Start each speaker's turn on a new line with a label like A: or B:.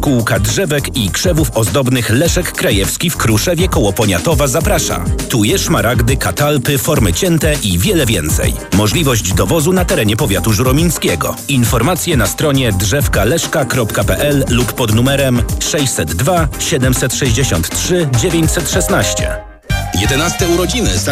A: Szkółka Drzewek i Krzewów Ozdobnych Leszek Krajewski w Kruszewie koło Poniatowa zaprasza. Tuje, szmaragdy, katalpy, formy cięte i wiele więcej. Możliwość dowozu na terenie powiatu żuromińskiego. Informacje na stronie drzewkaleszka.pl lub pod numerem 602 763 916.
B: 11 urodziny